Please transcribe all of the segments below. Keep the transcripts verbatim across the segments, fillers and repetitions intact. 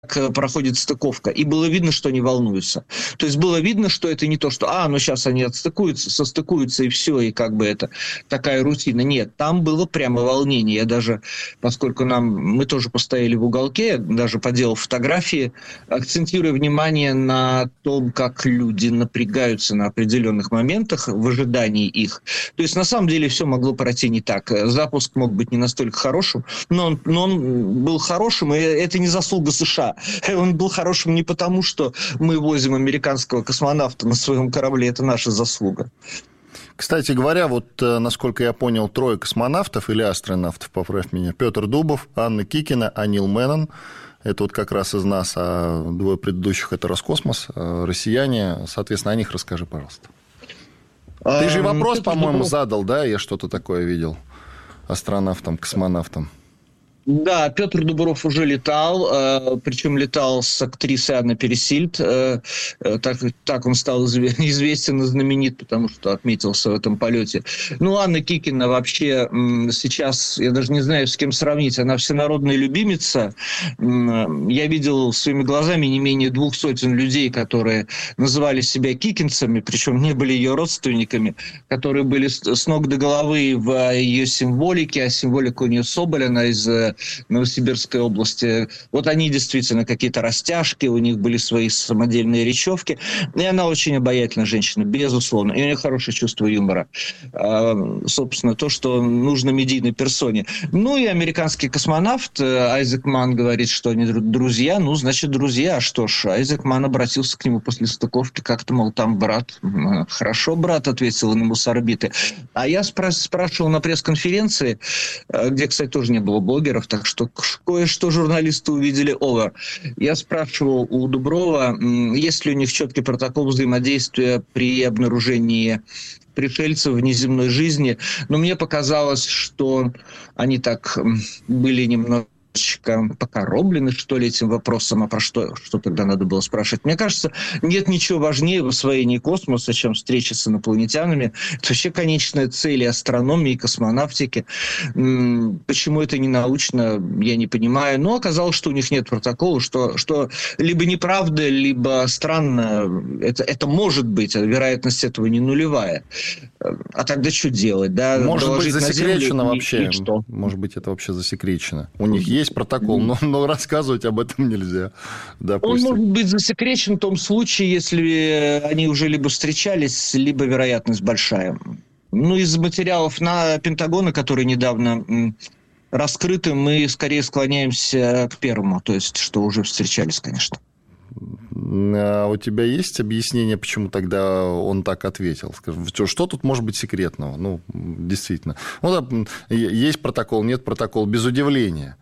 проходит стыковка, и было видно, что они волнуются. То есть было видно, что это не то, что, а, ну сейчас они отстыкуются, состыкуются, и все, и как бы это такая рутина. Нет, там было прямо волнение. Я даже, поскольку нам, мы тоже постояли в уголке, даже поделал фотографии, акцентируя внимание на том, как люди напрягаются на определенных моментах в ожидании их. То есть на самом деле все могло пройти не так. Запуск мог быть не настолько хорошим, но он, но он был хорошим, и это не заслуга США. Он был хорошим не потому, что мы возим американского космонавта на своем корабле, это наша заслуга. Кстати говоря, вот, насколько я понял, трое космонавтов или астронавтов, поправь меня, Петр Дубов, Анна Кикина, Анил Меннон, это вот как раз из нас, а двое предыдущих – это Роскосмос, россияне, соответственно, о них расскажи, пожалуйста. Ты же вопрос, Петр по-моему, Дубов... задал, да? Я что-то такое видел астронавтам, космонавтам. Да, Петр Дубров уже летал, э, причем летал с актрисой Анной Пересильд. Э, э, так, так он стал известен и знаменит, потому что отметился в этом полете. Ну, Анна Кикина вообще м, сейчас, я даже не знаю, с кем сравнить, она всенародная любимица. М, я видел своими глазами не менее двух сотен людей, которые называли себя кикинцами, причем не были ее родственниками, которые были с, с ног до головы в ее символике, а символика у нее Соболь, она из Новосибирской области. Вот они действительно какие-то растяжки, у них были свои самодельные речевки. И она очень обаятельная женщина, безусловно. И у нее хорошее чувство юмора. А, собственно, то, что нужно медийной персоне. Ну и американский космонавт Айзек Манн говорит, что они друзья. Ну, значит, друзья. А что ж, Айзек Манн обратился к нему после стыковки. Как-то, мол, там брат. Хорошо, брат, ответил он ему с орбиты. А я спра- спрашивал на пресс-конференции, где, кстати, тоже не было блогеров, так что кое-что журналисты увидели over. Я спрашивал у Дуброва, есть ли у них четкий протокол взаимодействия при обнаружении пришельцев внеземной жизни. Но мне показалось, что они так были немного покороблены, что ли, этим вопросом, а про что, что тогда надо было спрашивать. Мне кажется, нет ничего важнее в освоении космоса, чем встреча с инопланетянами. Это вообще конечная цель и астрономии, и космонавтики. Почему это не научно, я не понимаю. Но оказалось, что у них нет протокола, что, что либо неправда, либо странно. Это, это может быть, а вероятность этого не нулевая. А тогда что делать? Да? Может быть, засекречено и, вообще. И что? Может быть, это вообще засекречено. У них есть Есть протокол, но, но рассказывать об этом нельзя. Допустим. Он может быть засекречен в том случае, если они уже либо встречались, либо вероятность большая. Ну, из материалов на Пентагона, которые недавно м, раскрыты, мы скорее склоняемся к первому, то есть, что уже встречались, конечно. А у тебя есть объяснение, почему тогда он так ответил? Что, что тут может быть секретного? Ну, действительно. Ну, да, есть протокол, нет протокола, без удивления.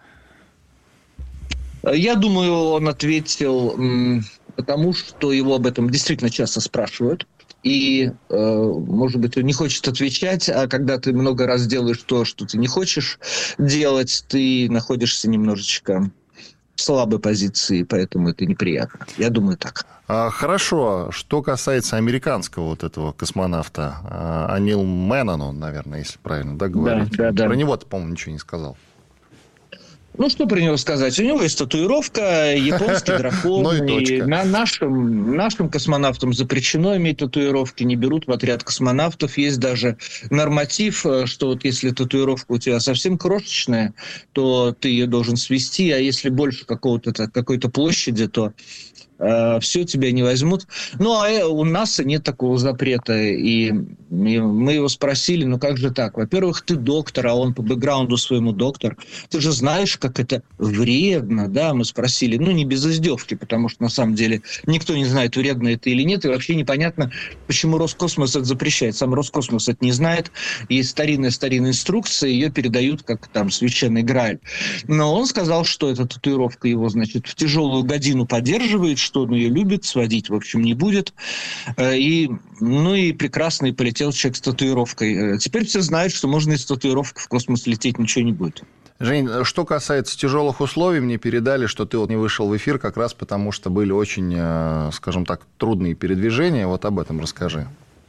Я думаю, он ответил, потому что его об этом действительно часто спрашивают. И, может быть, он не хочет отвечать, а когда ты много раз делаешь то, что ты не хочешь делать, ты находишься немножечко в слабой позиции, поэтому это неприятно. Я думаю, так. Хорошо. Что касается американского вот этого космонавта, Анил Меннон, наверное, если правильно да, говорить. Да, да, да. Про него ты, по-моему, ничего не сказал. Ну, что про него сказать? У него есть татуировка, японский дракон. Ну и точка. На нашим, нашим космонавтам запрещено иметь татуировки, не берут в отряд космонавтов. Есть даже норматив, что вот если татуировка у тебя совсем крошечная, то ты ее должен свести, а если больше какого-то, какой-то площади, то э, все, тебя не возьмут. Ну, а у НАСА нет такого запрета. И, и мы его спросили, ну как же так? Во-первых, ты доктор, а он по бэкграунду своему доктор. Ты же знаешь, как это вредно, да? Мы спросили, ну не без издевки, потому что на самом деле никто не знает, вредно это или нет, и вообще непонятно, почему Роскосмос это запрещает. Сам Роскосмос это не знает. Есть старинная-старинная инструкция, ее передают как там священный Грааль. Но он сказал, что эта татуировка его, значит, в тяжелую годину поддерживает, что он ее любит, сводить, в общем, не будет. И, ну и прекрасно и полетел человек с татуировкой. Теперь все знают, что можно из татуировки в космос лететь, ничего не будет. Жень, что касается тяжелых условий, мне передали, что ты вот не вышел в эфир как раз потому, что были очень, скажем так, трудные передвижения. Вот об этом расскажи.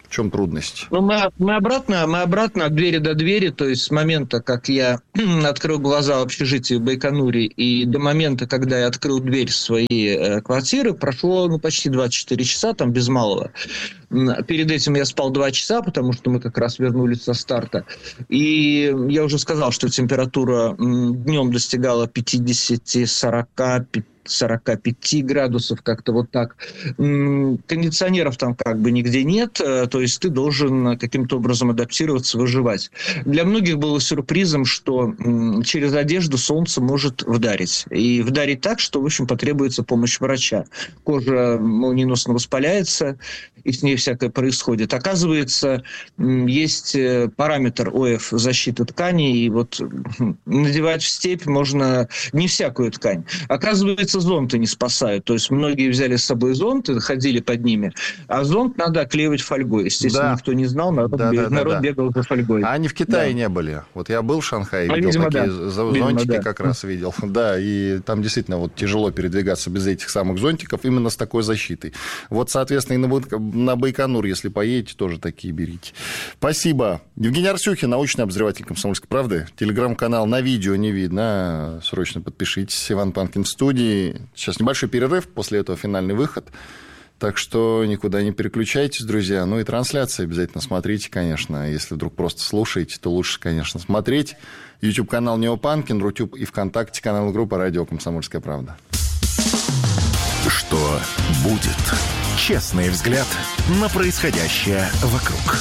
В чем трудность? Ну, мы, мы, обратно, мы обратно от двери до двери, то есть с момента, как я открыл глаза в общежитии в Байконуре, и до момента, когда я открыл дверь своей э, квартиры, прошло ну, почти двадцать четыре часа, там без малого. Перед этим я спал два часа, потому что мы как раз вернулись со старта. И я уже сказал, что температура днем достигала пятьдесят-сорок пять градусов, как-то вот так. Кондиционеров там как бы нигде нет, то есть ты должен каким-то образом адаптироваться, выживать. Для многих было сюрпризом, что через одежду солнце может вдарить. И вдарить так, что, в общем, потребуется помощь врача. Кожа молниеносно воспаляется, и с ней всякое происходит. Оказывается, есть параметр ОФ защиты тканей, и вот надевать в степь можно не всякую ткань. Оказывается, зонты не спасают. То есть многие взяли с собой зонты, ходили под ними, а зонт надо оклеивать фольгой. Естественно, да. Никто не знал, народ, да, бег... да, народ да, бегал за фольгой. А они в Китае да. не были. Вот я был в Шанхае, а, видел видимо, такие да. зонтики, видимо, да. как раз видел. Да, и там действительно вот тяжело передвигаться без этих самых зонтиков, именно с такой защитой. Вот, соответственно, и на, на Байконур, если поедете, тоже такие берите. Спасибо. Евгений Арсюхин, научный обозреватель «Комсомольской правды». Телеграм-канал на видео не видно. Срочно подпишитесь. Иван Панкин в студии. Сейчас небольшой перерыв, после этого финальный выход. Так что никуда не переключайтесь, друзья. Ну и трансляции обязательно смотрите, конечно. Если вдруг просто слушаете, то лучше, конечно, смотреть. YouTube-канал Неопанкин, Рутюб и ВКонтакте канал группа «Радио Комсомольская правда». Что будет? Честный взгляд на происходящее вокруг.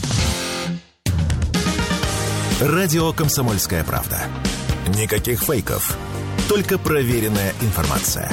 Радио «Комсомольская правда». Никаких фейков, только проверенная информация.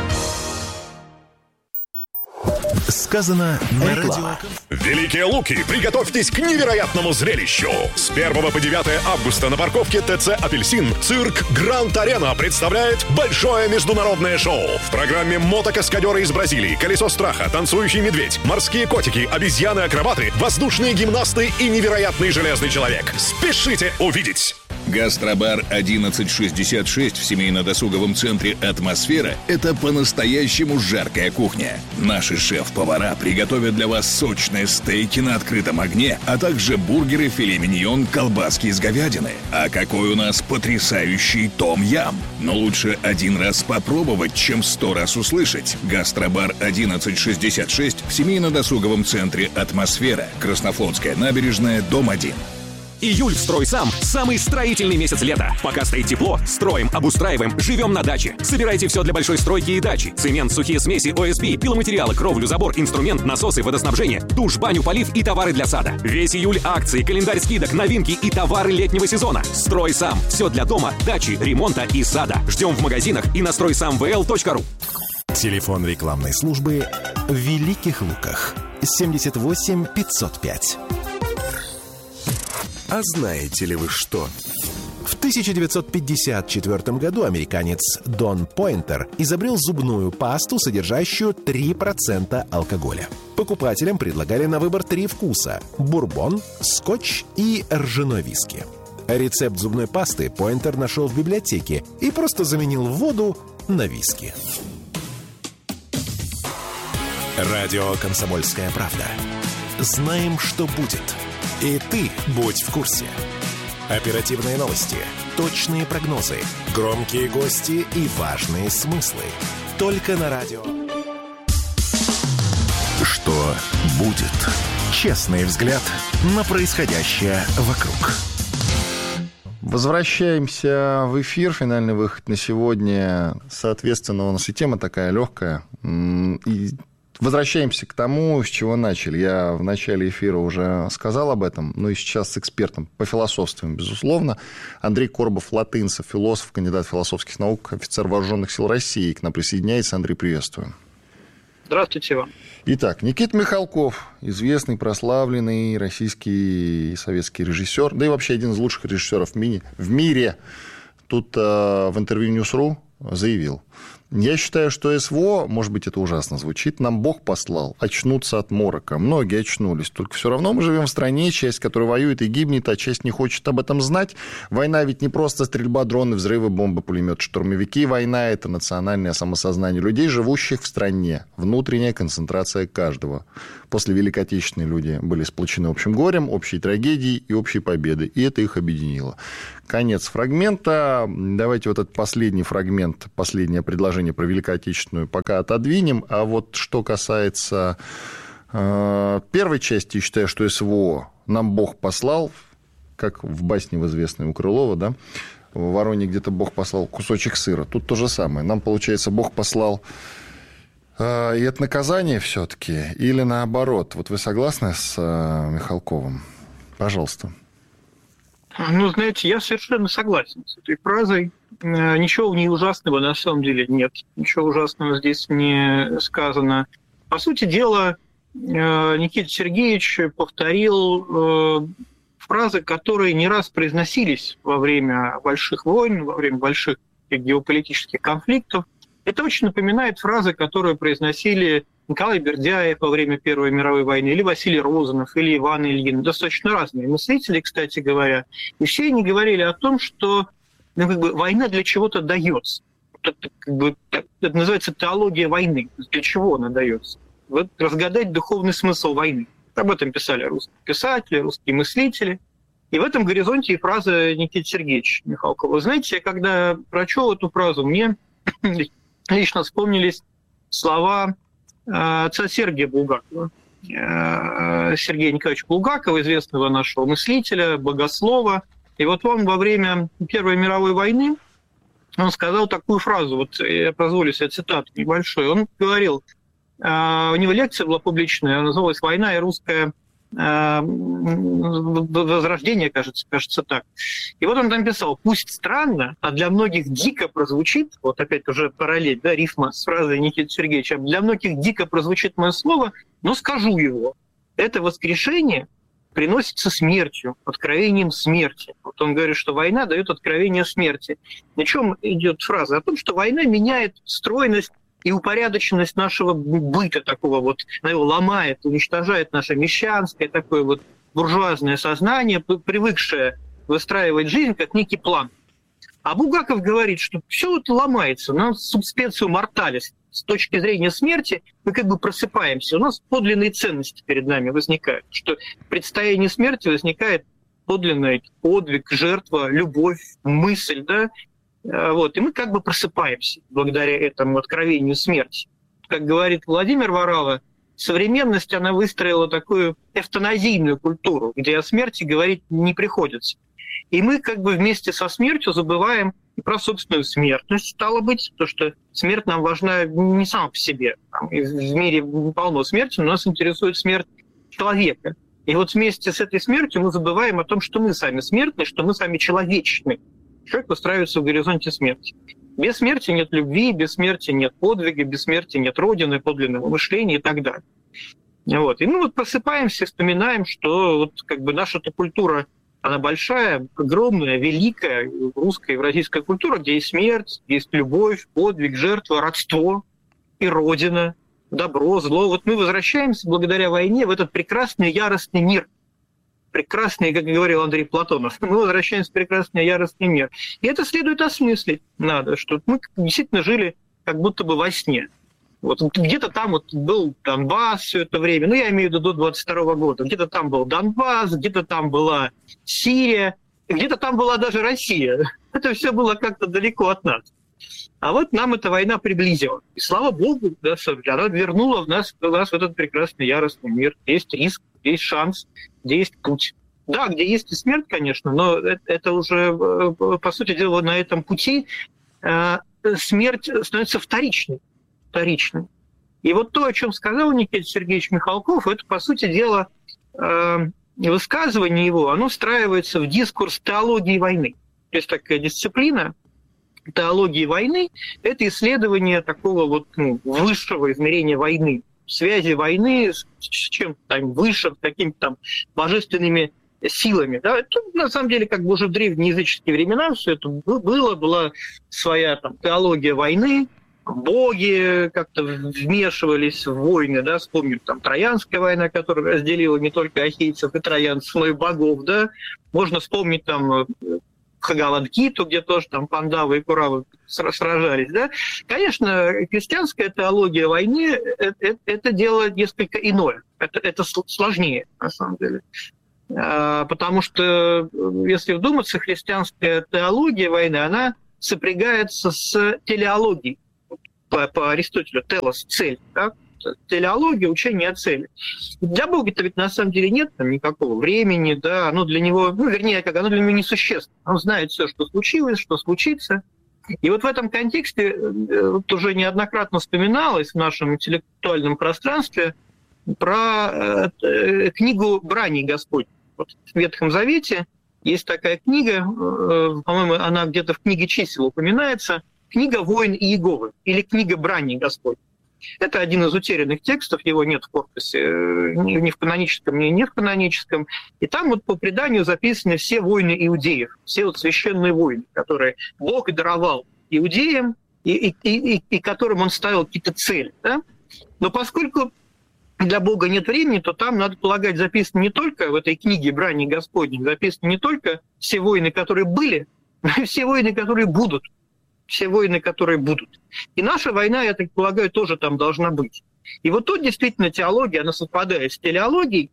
Сказано на радио. Великие Луки, приготовьтесь к невероятному зрелищу. С первого по девятое августа на парковке ТЦ «Апельсин» цирк «Гранд Арена» представляет большое международное шоу. В программе мотокаскадеры из Бразилии, колесо страха, танцующий медведь, морские котики, обезьяны-акробаты, воздушные гимнасты и невероятный железный человек. Спешите увидеть! Гастробар одиннадцать шестьдесят шесть в семейно-досуговом центре «Атмосфера» — это по-настоящему жаркая кухня. Наши шеф-повара приготовят для вас сочные стейки на открытом огне, а также бургеры, филе миньон, колбаски из говядины. А какой у нас потрясающий том-ям! Но лучше один раз попробовать, чем сто раз услышать. Гастробар одиннадцать шестьдесят шесть в семейно-досуговом центре «Атмосфера», Краснофлотская набережная, дом один. Июль в «Стройсам» – самый строительный месяц лета. Пока стоит тепло, строим, обустраиваем, живем на даче. Собирайте все для большой стройки и дачи. Цемент, сухие смеси, О Эс Пи, пиломатериалы, кровлю, забор, инструмент, насосы, водоснабжение, душ, баню, полив и товары для сада. Весь июль акции, календарь скидок, новинки и товары летнего сезона. «Стройсам» – все для дома, дачи, ремонта и сада. Ждем в магазинах и на стройсам вэ эл точка ру. Телефон рекламной службы в Великих Луках. семьдесят восемь пятьсот пять. А знаете ли вы что? В тысяча девятьсот пятьдесят четвёртом году американец Дон Пойнтер изобрел зубную пасту, содержащую три процента алкоголя. Покупателям предлагали на выбор три вкуса – бурбон, скотч и ржаной виски. Рецепт зубной пасты Пойнтер нашел в библиотеке и просто заменил воду на виски. Радио «Комсомольская правда». Знаем, что будет. И ты будь в курсе. Оперативные новости, точные прогнозы, громкие гости и важные смыслы. Только на радио. Что будет? Честный взгляд на происходящее вокруг. Возвращаемся в эфир. Финальный выход на сегодня. Соответственно, у нас и тема такая легкая. И возвращаемся к тому, с чего начали. Я в начале эфира уже сказал об этом, но и сейчас с экспертом по философствам, безусловно. Андрей Коробов-Латынцев, философ, кандидат философских наук, офицер Вооруженных сил России. К нам присоединяется. Андрей, приветствую. Здравствуйте вам. Итак, Никита Михалков, известный, прославленный российский и советский режиссер, да и вообще один из лучших режиссеров в мире. Тут э, в интервью Ньюс точка ру заявил: Я считаю, что СВО, может быть, это ужасно звучит, нам Бог послал очнуться от морока. Многие очнулись. Только все равно мы живем в стране, часть, которая воюет и гибнет, а часть не хочет об этом знать. Война ведь не просто стрельба, дроны, взрывы, бомбы, пулеметы, штурмовики. Война – это национальное самосознание людей, живущих в стране. Внутренняя концентрация каждого. После Великой Отечественной люди были сплочены общим горем, общей трагедией и общей победой. И это их объединило. Конец фрагмента. Давайте вот этот последний фрагмент, последнее предложение про Великую Отечественную пока отодвинем. А вот что касается э, первой части, я считаю, что СВО нам Бог послал, как в басне в известной у Крылова, да, в Вороне где-то Бог послал кусочек сыра. Тут то же самое. Нам, получается, Бог послал... И это наказание все-таки или наоборот? Вот вы согласны с Михалковым? Пожалуйста. Ну, знаете, я совершенно согласен с этой фразой. Ничего в ней ужасного на самом деле нет. Ничего ужасного здесь не сказано. По сути дела, Никита Сергеевич повторил фразы, которые не раз произносились во время больших войн, во время больших геополитических конфликтов. Это очень напоминает фразы, которые произносили Николай Бердяев во время Первой мировой войны, или Василий Розанов, или Иван Ильин. Достаточно разные мыслители, кстати говоря. И все они говорили о том, что ну, как бы, война для чего-то дается. Это, как бы, это называется теология войны. Для чего она дается? Вот разгадать духовный смысл войны. Об этом писали русские писатели, русские мыслители. И в этом горизонте и фраза Никиты Сергеевича Михалкова. Вы знаете, я когда прочел эту фразу, мне... лично вспомнились слова отца Сергия Булгакова. Сергея Николаевича Булгакова, известного нашего мыслителя, богослова. И вот он во время Первой мировой войны, он сказал такую фразу, вот я позволю себе цитату небольшую. Он говорил, у него лекция была публичная, она называлась «Война и русская возрождение», кажется, кажется так. И вот он там писал: «Пусть странно, а для многих дико прозвучит», вот опять уже параллель, да, рифма с фразой Никиты Сергеевича, «для многих дико прозвучит мое слово, но скажу его. Это воскрешение приносится смертью, откровением смерти». Вот он говорит, что война дает откровение смерти. О чем идет фраза? О том, что война меняет стройность и упорядоченность нашего быта такого вот, она его ломает, уничтожает наше мещанское, такое вот буржуазное сознание, привыкшее выстраивать жизнь как некий план. А Булгаков говорит, что все это ломается, у нас субспецию морталис. С точки зрения смерти мы как бы просыпаемся, у нас подлинные ценности перед нами возникают, что в предстоянии смерти возникает подлинный подвиг, жертва, любовь, мысль, да, вот, и мы как бы просыпаемся благодаря этому откровению смерти. Как говорит Владимир Варава, современность, она выстроила такую эвтаназийную культуру, где о смерти говорить не приходится. И мы как бы вместе со смертью забываем и про собственную смертность, стало быть, то, что смерть нам важна не сама по себе. Там, в мире полно смерти, но нас интересует смерть человека. И вот вместе с этой смертью мы забываем о том, что мы сами смертны, что мы сами человечны. Человек выстраивается в горизонте смерти. Без смерти нет любви, без смерти нет подвига, без смерти нет родины, подлинного мышления и так далее. Вот. И мы вот просыпаемся, вспоминаем, что вот как бы наша-то культура, она большая, огромная, великая, русская, евразийская культура, где есть смерть, есть любовь, подвиг, жертва, родство и родина, добро, зло. Вот мы возвращаемся благодаря войне в этот прекрасный яростный мир. Прекрасный, как говорил Андрей Платонов, мы возвращаемся в прекрасный яростный мир. И это следует осмыслить надо, что мы действительно жили как будто бы во сне. Вот где-то там вот был Донбасс все это время, ну я имею в виду до двадцать второго года, где-то там был Донбасс, где-то там была Сирия, где-то там была даже Россия. Это все было как-то далеко от нас. А вот нам эта война приблизила. И слава богу, да, она вернула в нас, в нас в этот прекрасный яростный мир. Есть риск, есть шанс, где есть путь. Да, где есть и смерть, конечно, но это, это уже, по сути дела, на этом пути э, смерть становится вторичной. вторичной. И вот то, о чем сказал Никита Сергеевич Михалков, это, по сути дела, э, высказывание его, оно встраивается в дискурс теологии войны. Есть такая дисциплина теологии войны, это исследование такого вот ну, высшего измерения войны, связи войны с чем-то там высшим, с какими-то там божественными силами. Да? Это, на самом деле, как бы уже в древнеязыческие времена все это было, была своя там теология войны, боги как-то вмешивались в войны, да, вспомним, там, Троянская война, которая разделила не только ахейцев и троянцев, но и богов, да, можно вспомнить, там, Бхагавад-гиту, где тоже там Пандавы и Куравы сражались, да. Конечно, христианская теология войны это, – это дело несколько иное, это, это сложнее, на самом деле. Потому что, если вдуматься, христианская теология войны, она сопрягается с телеологией. По, по Аристотелю телос – цель, да? Телеология – учение о цели. Для Бога-то ведь на самом деле нет там никакого времени, да, оно для него, ну, вернее, как оно для него несущественно. Он знает все, что случилось, что случится. И вот в этом контексте вот уже неоднократно вспоминалось в нашем интеллектуальном пространстве про э, книгу «Брани Господь». Вот в Ветхом Завете есть такая книга, э, по-моему, она где-то в книге чисел упоминается, книга «Воин Иеговы» или книга «Брани Господь». Это один из утерянных текстов, его нет в корпусе, ни в каноническом, ни не в каноническом. И там вот по преданию записаны все войны иудеев, все вот священные войны, которые Бог даровал иудеям и, и, и, и которым он ставил какие-то цели. Да? Но поскольку для Бога нет времени, то там, надо полагать, записано не только в этой книге «Брани Господней», записаны не только все войны, которые были, но и все войны, которые будут. Все войны, которые будут. И наша война, я так полагаю, тоже там должна быть. И вот тут действительно теология, она совпадает с телеологией,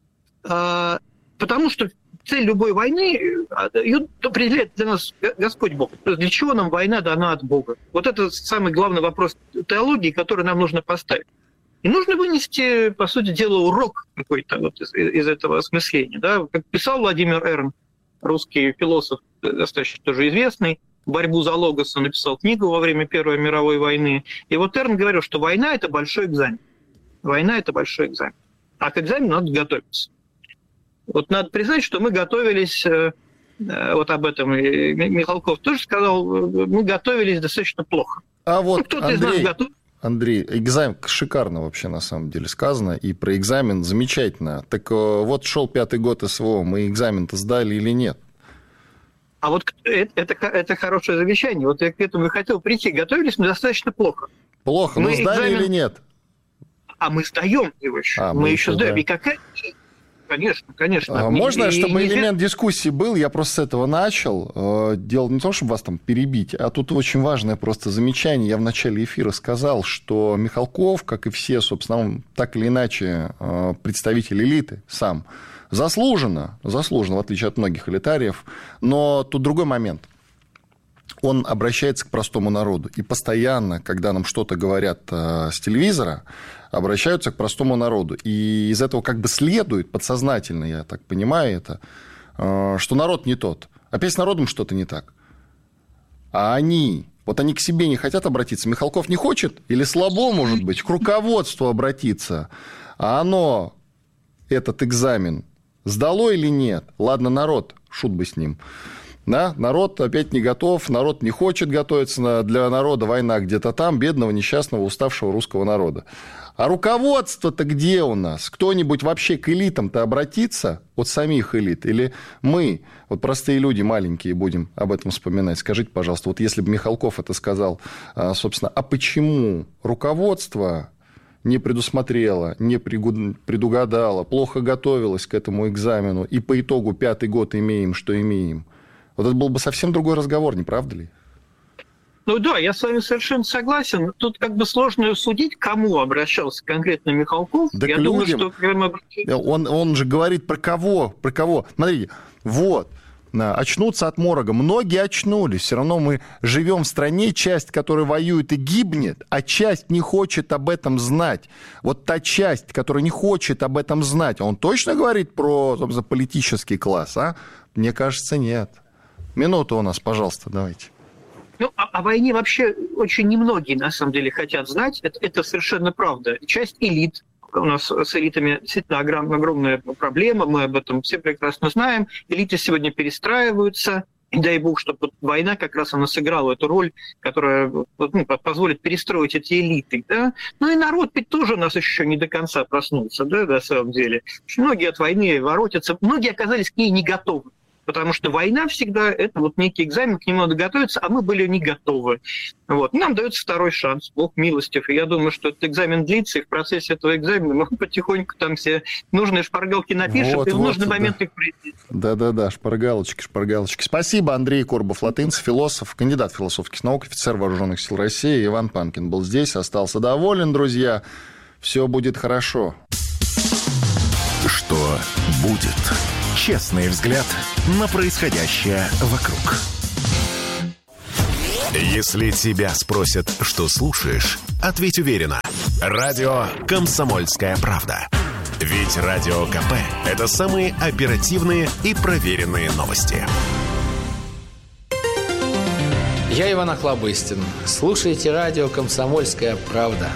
потому что цель любой войны ее определяет для нас Господь Бог. Для чего нам война дана от Бога? Вот это самый главный вопрос теологии, который нам нужно поставить. И нужно вынести, по сути дела, урок какой-то вот из, из этого осмысления. Да? Как писал Владимир Эрн, русский философ, достаточно тоже известный, «Борьбу за логос», он написал книгу во время Первой мировой войны. И вот Эрн говорил, что война – это большой экзамен. Война – это большой экзамен. А к экзамену надо готовиться. Вот надо признать, что мы готовились, вот об этом и Михалков тоже сказал, мы готовились достаточно плохо. А вот, кто-то Андрей, из нас готов... Андрей, экзамен шикарно вообще на самом деле сказано, и про экзамен замечательно. Так вот шел пятый год СВО, мы экзамен-то сдали или нет? А вот это, это, это хорошее замечание. Вот я к этому и хотел прийти. Готовились мы достаточно плохо. Плохо, но сдали экзамен... или нет? А мы сдаем его еще. А, мы, мы еще сдаем. Да. И какая... Конечно, конечно. А, можно, и, чтобы и, элемент и... дискуссии был, я просто с этого начал. Дело не то, чтобы вас там перебить, а тут очень важное просто замечание. Я в начале эфира сказал, что Михалков, как и все, собственно, он так или иначе представитель элиты сам, заслуженно, заслуженно, в отличие от многих элитариев, но тут другой момент. Он обращается к простому народу. И постоянно, когда нам что-то говорят э, с телевизора, обращаются к простому народу. И из этого как бы следует, подсознательно, я так понимаю это, э, что народ не тот. Опять с народом что-то не так. А они, вот они к себе не хотят обратиться. Михалков не хочет, или слабо, может быть, к руководству обратиться. А оно, этот экзамен, сдало или нет? Ладно, народ, шут бы с ним. Да, народ опять не готов, народ не хочет готовиться, для народа война где-то там, бедного, несчастного, уставшего русского народа. А руководство-то где у нас? Кто-нибудь вообще к элитам-то обратится от самих элит? Или мы, вот простые люди маленькие, будем об этом вспоминать? Скажите, пожалуйста, вот если бы Михалков это сказал, собственно, а почему руководство не предусмотрело, не предугадало, плохо готовилось к этому экзамену, и по итогу пятый год имеем, что имеем? Вот это был бы совсем другой разговор, не правда ли? Ну да, я с вами совершенно согласен. Тут как бы сложно судить, к кому обращался конкретно Михалков. Да я к думаю, людям. что... Он, он же говорит про кого? Про кого? Смотрите, вот, очнутся от морога. Многие очнулись. Все равно мы живем в стране, часть, которая воюет и гибнет, а часть не хочет об этом знать. Вот та часть, которая не хочет об этом знать, он точно говорит про, собственно, политический класс, а? Мне кажется, нет. Минуту у нас, пожалуйста, давайте. Ну, о, о войне вообще очень немногие, на самом деле, хотят знать. Это, это совершенно правда. Часть элит, у нас с элитами действительно огромная проблема, мы об этом все прекрасно знаем. Элиты сегодня перестраиваются. И дай бог, чтобы война как раз она сыграла эту роль, которая ну, позволит перестроить эти элиты. Да? Ну и народ ведь тоже у нас еще не до конца проснулся, да, на самом деле. Очень многие от войны воротятся, многие оказались к ней не готовы. потому что война всегда это вот некий экзамен, к нему надо готовиться, а мы были не готовы. Вот. Нам дается второй шанс, Бог милостив. И я думаю, что этот экзамен длится, и в процессе этого экзамена мы потихоньку там все нужные шпаргалки напишем, вот, и в вот, нужный да. момент их прийти. Да-да-да, шпаргалочки, шпаргалочки. Спасибо, Андрей Корбов-Латынцев, философ, кандидат философских наук, офицер Вооруженных сил России. Иван Панкин был здесь, остался доволен, друзья. Все будет хорошо. Что будет? Честный взгляд на происходящее вокруг. Если тебя спросят, что слушаешь, ответь уверенно. Радио «Комсомольская правда». Ведь Радио КП – это самые оперативные и проверенные новости. Я Иван Охлобыстин. Слушайте радио «Комсомольская правда».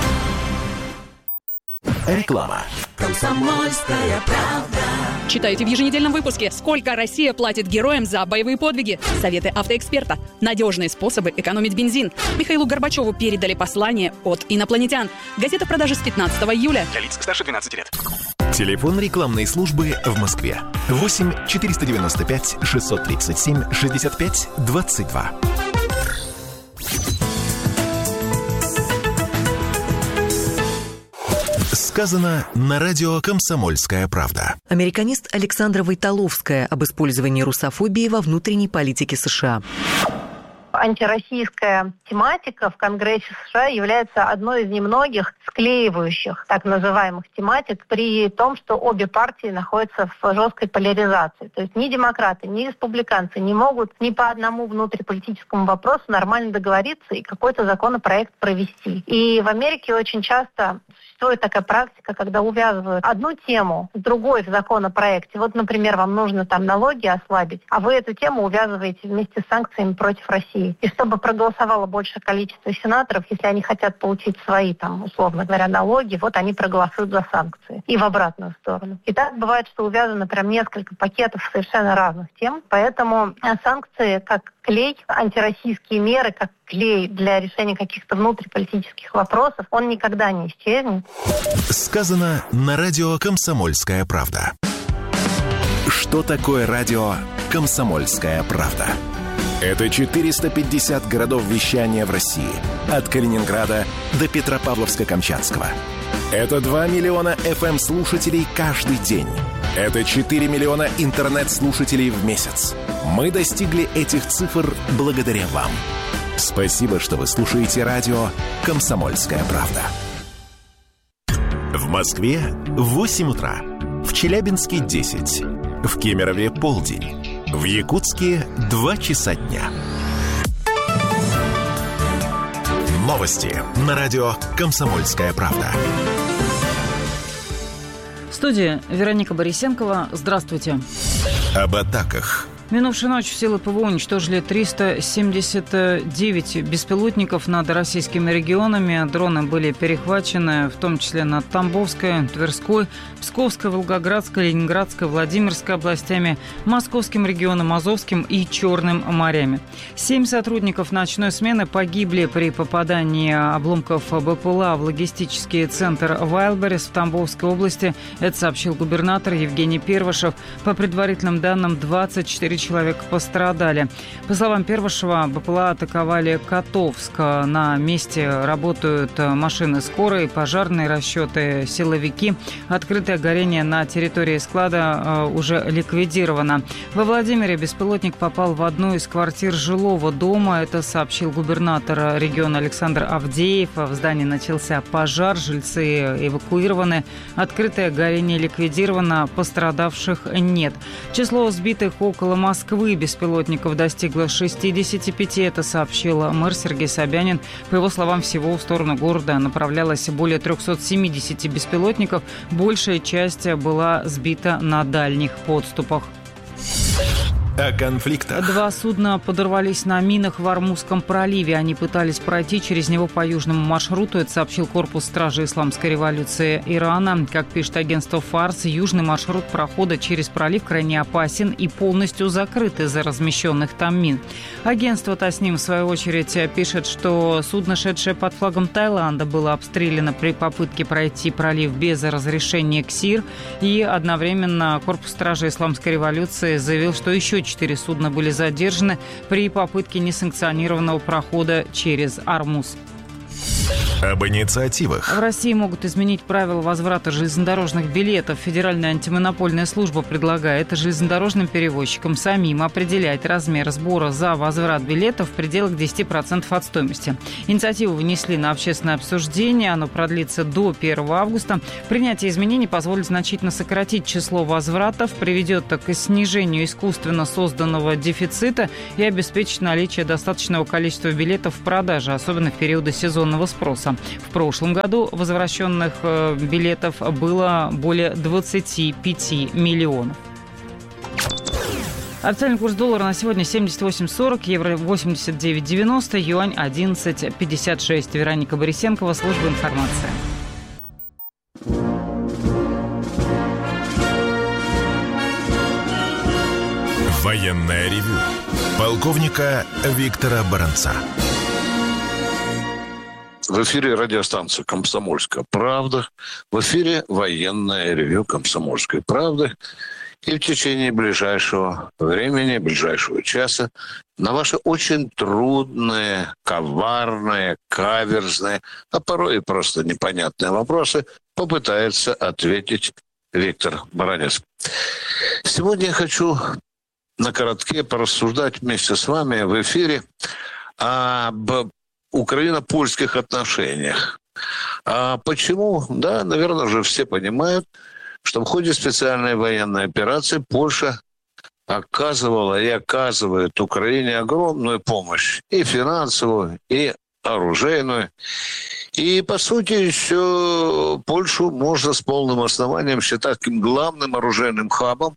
Реклама. «Комсомольская правда». Читайте в еженедельном выпуске, сколько Россия платит героям за боевые подвиги. Советы автоэксперта. Надежные способы экономить бензин. Михаилу Горбачеву передали послание от инопланетян. Газета в продаже с пятнадцатого июля. Для лиц старше двенадцати лет. Телефон рекламной службы в Москве. восемь четыреста девяносто пять шестьсот тридцать семь шестьдесят пять двадцать два. Сказано на радио «Комсомольская правда». Американист Александра Войтоловская об использовании русофобии во внутренней политике США. Антироссийская тематика в Конгрессе США является одной из немногих склеивающих так называемых тематик, при том, что обе партии находятся в жесткой поляризации. То есть ни демократы, ни республиканцы не могут ни по одному внутриполитическому вопросу нормально договориться и какой-то законопроект провести. И в Америке очень часто существует такая практика, когда увязывают одну тему с другой в законопроекте. Вот, например, вам нужно там налоги ослабить, а вы эту тему увязываете вместе с санкциями против России. И чтобы проголосовало большее количество сенаторов, если они хотят получить свои, там, условно говоря, налоги, вот они проголосуют за санкции. И в обратную сторону. И так бывает, что увязано прям несколько пакетов совершенно разных тем. Поэтому санкции как клей, антироссийские меры как клей для решения каких-то внутриполитических вопросов, он никогда не исчезнет. Сказано на радио «Комсомольская правда». Что такое радио «Комсомольская правда»? Это четыреста пятьдесят городов вещания в России. От Калининграда до Петропавловска-Камчатского. Это два миллиона эф эм-слушателей каждый день. Это четыре миллиона интернет-слушателей в месяц. Мы достигли этих цифр благодаря вам. Спасибо, что вы слушаете радио «Комсомольская правда». В Москве восемь утра. В Челябинске десять. В Кемерове полдень. В Якутске два часа дня. Новости на радио «Комсомольская правда». В студии Вероника Борисенкова. Здравствуйте. Об атаках. Минувшей ночью силы ПВО уничтожили триста семьдесят девять беспилотников над российскими регионами. Дроны были перехвачены, в том числе над Тамбовской, Тверской, Псковской, Волгоградской, Ленинградской, Владимирской областями, Московским регионом, Азовским и Черным морями. Семь сотрудников ночной смены погибли при попадании обломков БПЛА в логистический центр Вайлдберрис в Тамбовской области. Это сообщил губернатор Евгений Первышев. По предварительным данным, двадцать четыре человека пострадали. По словам Первышева, БПЛА атаковали Котовск. На месте работают машины скорой, пожарные расчеты, силовики. Открытое горение на территории склада уже ликвидировано. Во Владимире беспилотник попал в одну из квартир жилого дома. Это сообщил губернатор региона Александр Авдеев. В здании начался пожар, жильцы эвакуированы. Открытое горение ликвидировано, пострадавших нет. Число сбитых около Москвы беспилотников достигло шестьдесят пять, это сообщил мэр Сергей Собянин. По его словам, всего в сторону города направлялось более триста семьдесят беспилотников. Большая часть была сбита на дальних подступах. о конфликтах. Два судна подорвались на минах в Ормузском проливе. Они пытались пройти через него по южному маршруту. Это сообщил корпус стражи исламской революции Ирана. Как пишет агентство Фарс, южный маршрут прохода через пролив крайне опасен и полностью закрыт из-за размещенных там мин. Агентство Тасним, в свою очередь, пишет, что судно, шедшее под флагом Таиланда, было обстреляно при попытке пройти пролив без разрешения КСИР. И одновременно корпус стражи исламской революции заявил, что еще четыре судна были задержаны при попытке несанкционированного прохода через Ормуз. Об инициативах. В России могут изменить правила возврата железнодорожных билетов. Федеральная антимонопольная служба предлагает железнодорожным перевозчикам самим определять размер сбора за возврат билетов в пределах десять процентов от стоимости. Инициативу внесли на общественное обсуждение. Оно продлится до первого августа. Принятие изменений позволит значительно сократить число возвратов, приведет к снижению искусственно созданного дефицита и обеспечит наличие достаточного количества билетов в продаже, особенно в периоды сезонного спроса. В прошлом году возвращенных билетов было более двадцать пять миллионов. Официальный курс доллара на сегодня семьдесят восемь сорок, евро восемьдесят девять девяносто, юань одиннадцать пятьдесят шесть. Вероника Борисенкова, служба информации. Военное ревю полковника Виктора Баранца. В эфире радиостанция «Комсомольская правда». В эфире военное ревью «Комсомольской правды». И в течение ближайшего времени, ближайшего часа на ваши очень трудные, коварные, каверзные, а порой и просто непонятные вопросы попытается ответить Виктор Баранец. Сегодня я хочу на коротке порассуждать вместе с вами в эфире об украино-польских отношениях. А почему? Да, наверное, уже все понимают, что в ходе специальной военной операции Польша оказывала и оказывает Украине огромную помощь, и финансовую, и оружейную. И, по сути, еще Польшу можно с полным основанием считать таким главным оружейным хабом,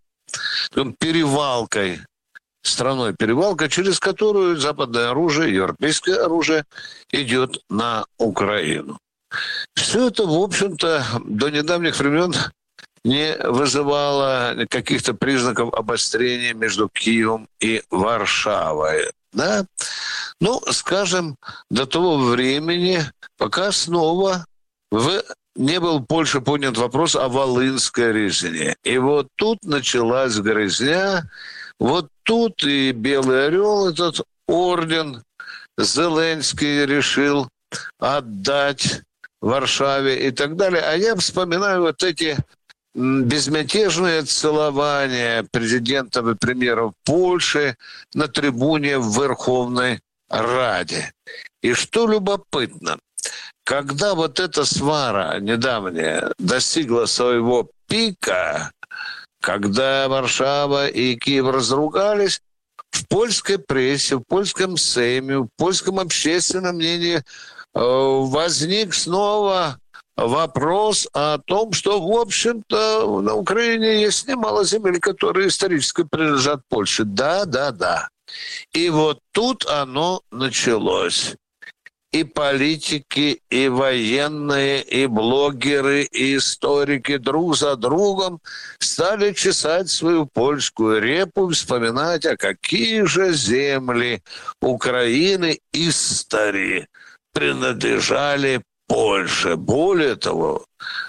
перевалкой, страной перевалка, через которую западное оружие, европейское оружие идет на Украину. Все это, в общем-то, до недавних времен не вызывало каких-то признаков обострения между Киевом и Варшавой. Да? Ну, скажем, до того времени, пока снова в не был в Польше поднят вопрос о Волынской резне. И вот тут началась грызня. Вот тут и Белый Орел, этот орден, Зеленский решил отдать Варшаве и так далее. А я вспоминаю вот эти безмятежные целования президентов и премьеров Польши на трибуне в Верховной Раде. И что любопытно, когда вот эта свара недавняя достигла своего пика, когда Варшава и Киев разругались, в польской прессе, в польском сейме, в польском общественном мнении возник снова вопрос о том, что, в общем-то, на Украине есть немало земель, которые исторически принадлежат Польше. Да, да, да. И вот тут оно началось. И политики, и военные, и блогеры, и историки друг за другом стали чесать свою польскую репу, вспоминать, а какие же земли Украины истории принадлежали Польше. Более того,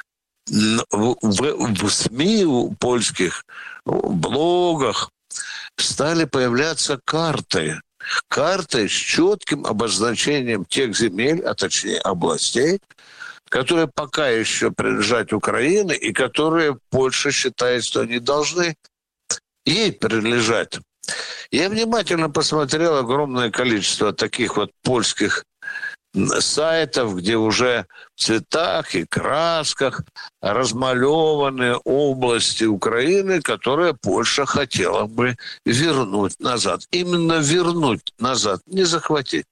в, в, в СМИ, в польских блогах стали появляться карты. Карты с четким обозначением тех земель, а точнее областей, которые пока еще принадлежат Украине и которые Польша считает, что они должны ей принадлежать. Я внимательно посмотрел огромное количество таких вот польских сайтов, где уже в цветах и красках размалеваны области Украины, которые Польша хотела бы вернуть назад. Именно вернуть назад, не захватить.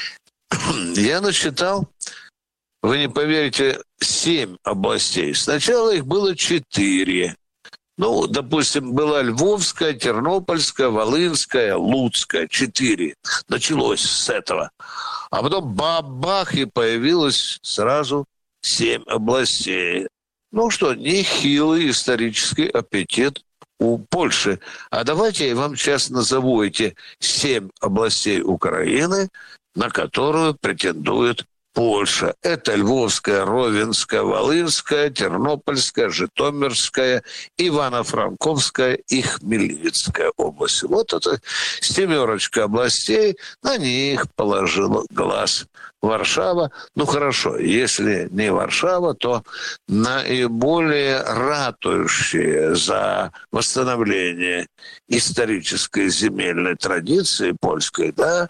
Я насчитал, вы не поверите, семь областей. Сначала их было четыре. Ну, допустим, была Львовская, Тернопольская, Волынская, Луцкая. Четыре. Началось с этого. А потом бабах, и появилось сразу семь областей. Ну что, нехилый исторический аппетит у Польши. А давайте я вам сейчас назову эти семь областей Украины, на которую претендует Польша. Это Львовская, Ровенская, Волынская, Тернопольская, Житомирская, Ивано-Франковская и Хмельницкая области. Вот это семерочка областей, на них положила глаз Варшава. Ну хорошо, если не Варшава, то наиболее ратующие за восстановление исторической земельной традиции польской, да,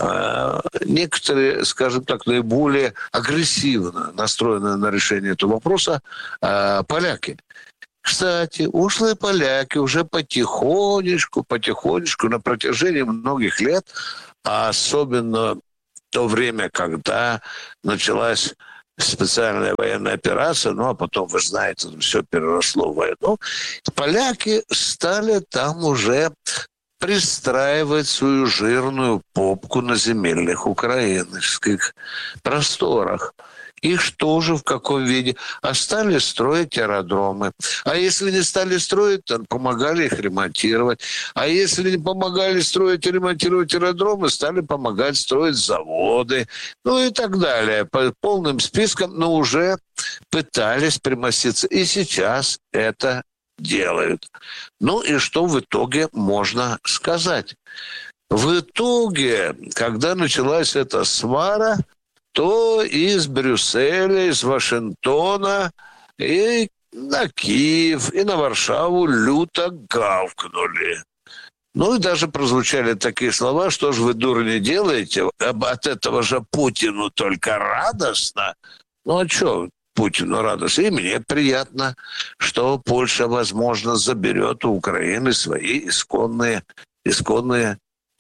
э, некоторые, скажем так, наиболее агрессивно настроенные на решение этого вопроса э, поляки. Кстати, ушлые поляки уже потихонечку, потихонечку на протяжении многих лет, а особенно в то время, когда началась специальная военная операция, ну, а потом, вы знаете, все переросло в войну, поляки стали там уже пристраивать свою жирную попку на земельных украинских просторах. И что же, в каком виде? А стали строить аэродромы. А если не стали строить, то помогали их ремонтировать. А если не помогали строить и ремонтировать аэродромы, стали помогать строить заводы. Ну и так далее. По полным спискам, но уже пытались примоститься. И сейчас это делают. Ну и что в итоге можно сказать? В итоге, когда началась эта свара, то из Брюсселя, из Вашингтона и на Киев, и на Варшаву люто гавкнули. Ну и даже прозвучали такие слова, что же вы, дурни, делаете? От этого же Путину только радостно. Ну а что Путину радостно? И мне приятно, что Польша, возможно, заберет у Украины свои исконные, исконные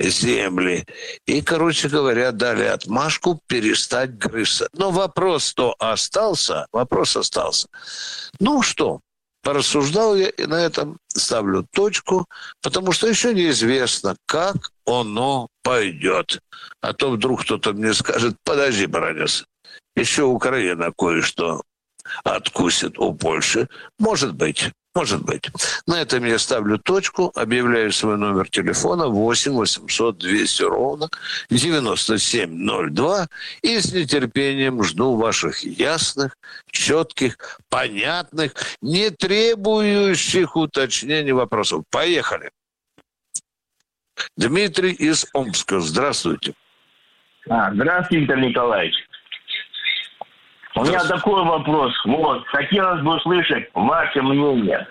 земли. И, короче говоря, дали отмашку перестать грызться. Но вопрос-то остался. Вопрос остался. Ну что, порассуждал я, и на этом ставлю точку, потому что еще неизвестно, как оно пойдет. А то вдруг кто-то мне скажет: подожди, братец, еще Украина кое-что откусит у Польши. Может быть. Может быть. На этом я ставлю точку, объявляю свой номер телефона восемь восемьсот двести ровно девяносто семь ноль два и с нетерпением жду ваших ясных, четких, понятных, не требующих уточнений вопросов. Поехали. Дмитрий из Омска. Здравствуйте. А, здравствуйте, Виктор Николаевич. У меня такой вопрос. Вот, хотелось бы услышать ваше мнение.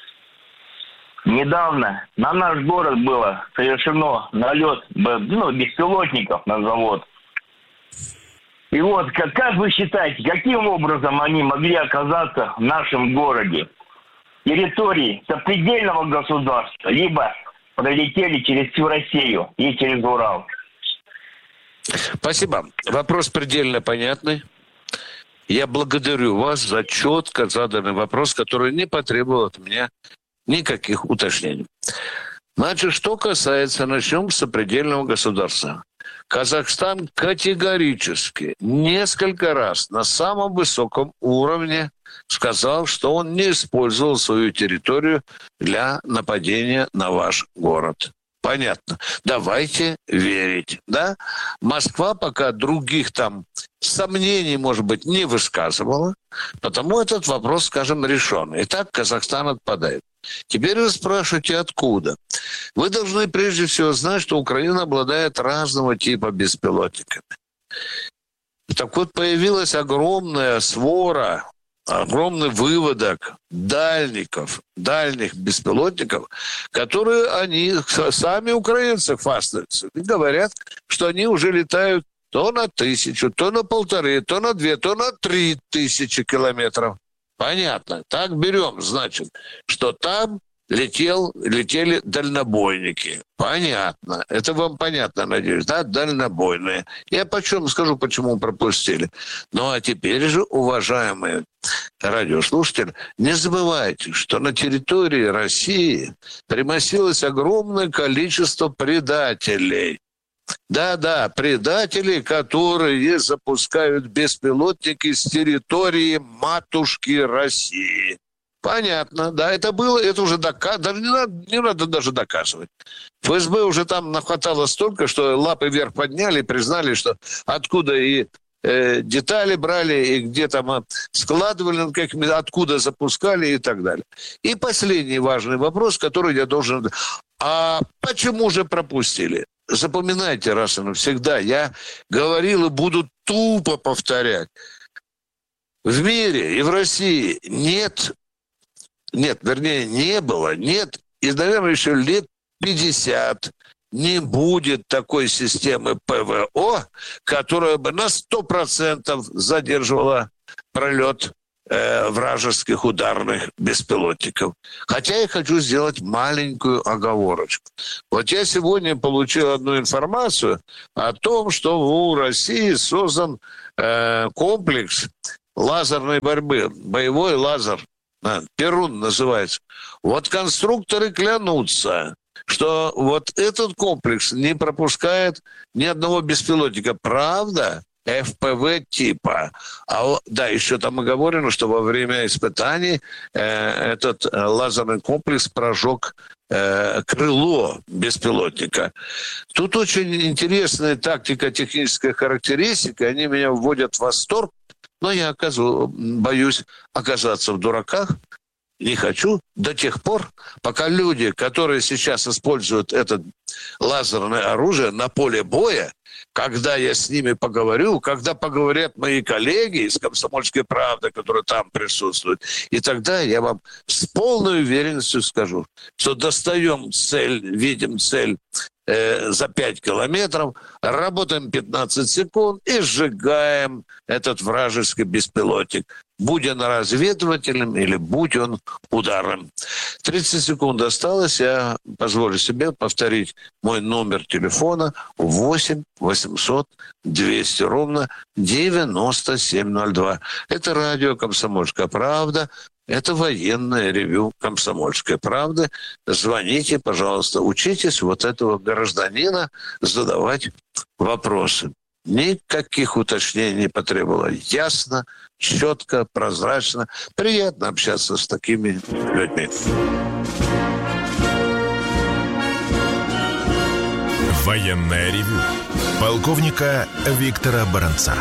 Недавно на наш город было совершено налет, ну, беспилотников на завод. И вот, как, как вы считаете, каким образом они могли оказаться в нашем городе? Территории сопредельного государства, либо пролетели через всю Россию и через Урал? Спасибо. Вопрос предельно понятный. Я благодарю вас за четко заданный вопрос, который не потребовал от меня никаких уточнений. Значит, что касается, начнем с сопредельного государства. Казахстан категорически несколько раз на самом высоком уровне сказал, что он не использовал свою территорию для нападения на ваш город. Понятно. Давайте верить, да? Москва пока других там сомнений, может быть, не высказывала, потому этот вопрос, скажем, решен. Итак, Казахстан отпадает. Теперь вы спрашиваете, откуда? Вы должны прежде всего знать, что Украина обладает разного типа беспилотниками. Так вот, появилась огромная свора, огромный выводок дальников, дальних беспилотников, которые они, сами украинцы хвастаются. И говорят, что они уже летают то на тысячу, то на полторы, то на две, то на три тысячи километров. Понятно. Так берем, значит, что там летел, летели дальнобойники. Понятно. Это вам понятно, надеюсь, да? Дальнобойные. Я почем скажу, почему пропустили. Ну, а теперь же, уважаемые, радиослушатель, не забывайте, что на территории России примостилось огромное количество предателей. Да-да, предатели, которые запускают беспилотники с территории матушки России. Понятно, да, это было, это уже доказано, не надо, не надо даже доказывать. ФСБ уже там нахватало столько, что лапы вверх подняли и признали, что откуда и э, детали брали, и где там складывали, как, откуда запускали и так далее. И последний важный вопрос, который я должен... А почему же пропустили? Запоминайте раз и навсегда, я говорил и буду тупо повторять. В мире и в России нет, нет, вернее, не было, нет, и, наверное, еще лет пятьдесят не будет такой системы ПВО, которая бы на сто процентов задерживала пролет э, вражеских ударных беспилотников. Хотя я хочу сделать маленькую оговорочку. Вот я сегодня получил одну информацию о том, что у России создан э, комплекс лазерной борьбы, боевой лазер, да, Перун называется. Вот конструкторы клянутся, что вот этот комплекс не пропускает ни одного беспилотника. Правда? эф пэ вэ типа. А, да, еще там оговорено, что во время испытаний э, этот э, лазерный комплекс прожег э, крыло беспилотника. Тут очень интересная тактико-техническая характеристика. Они меня вводят в восторг, но я оказываю, боюсь оказаться в дураках. Не хочу до тех пор, пока люди, которые сейчас используют это лазерное оружие на поле боя, когда я с ними поговорю, когда поговорят мои коллеги из «Комсомольской правды», которые там присутствуют, и тогда я вам с полной уверенностью скажу, что достаем цель, видим цель э, за пять километров, работаем пятнадцать секунд и сжигаем этот вражеский беспилотник. Будь он разведывательным или будь он ударным. тридцать секунд осталось. Я позволю себе повторить мой номер телефона восемь восемьсот двести ровно девяносто семь ноль два. Это радио «Комсомольская правда». Это военное ревью «Комсомольской правды». Звоните, пожалуйста, учитесь вот этого гражданина задавать вопросы. Никаких уточнений не потребовало. Ясно, четко, прозрачно. Приятно общаться с такими людьми. Военное ревю полковника Виктора Баранца.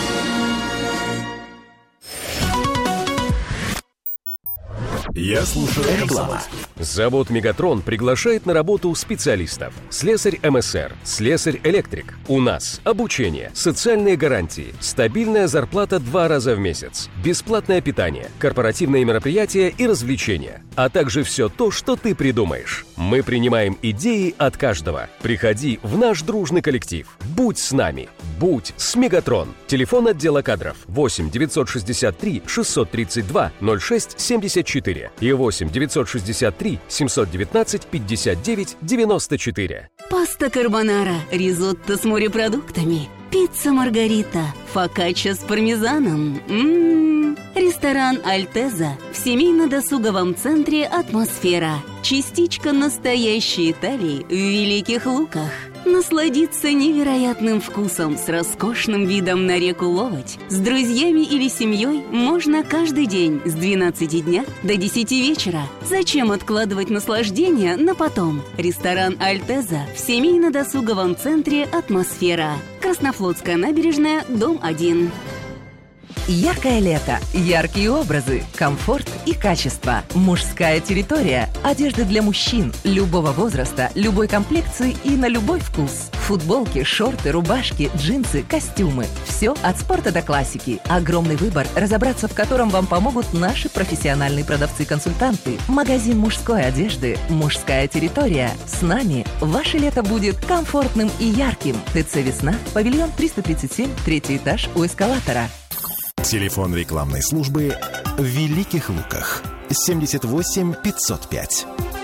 Я слушаю рекламу. Завод «Мегатрон» приглашает на работу специалистов. Слесарь эм эс эр, слесарь-электрик. У нас обучение, социальные гарантии, стабильная зарплата два раза в месяц, бесплатное питание, корпоративные мероприятия и развлечения, а также все то, что ты придумаешь. Мы принимаем идеи от каждого. Приходи в наш дружный коллектив. Будь с нами. Будь с «Мегатрон». Телефон отдела кадров восемь девятьсот шестьдесят три шестьсот тридцать два ноль шесть семьдесят четыре и восемь девятьсот шестьдесят три семьсот девятнадцать пятьдесят девять девяносто четыре. Паста карбонара, ризотто с морепродуктами, пицца маргарита, фокачча с пармезаном. М-м-м. Ресторан «Альтеза» в семейно-досуговом центре «Атмосфера». Частичка настоящей Италии в Великих Луках. Насладиться невероятным вкусом с роскошным видом на реку Ловоть с друзьями или семьей можно каждый день с двенадцати дня до десяти вечера. Зачем откладывать наслаждение на потом? Ресторан «Альтеза» в семейно-досуговом центре «Атмосфера». Краснофлотская набережная, дом один. Яркое лето, яркие образы, комфорт и качество. Мужская территория. Одежда для мужчин любого возраста, любой комплекции и на любой вкус. Футболки, шорты, рубашки, джинсы, костюмы. Все от спорта до классики. Огромный выбор, разобраться в котором вам помогут наши профессиональные продавцы-консультанты. Магазин мужской одежды «Мужская территория». С нами ваше лето будет комфортным и ярким. ТЦ «Весна», павильон триста тридцать семь, третий этаж у эскалатора. Телефон рекламной службы в Великих Луках семьдесят восемь пятьсот пять.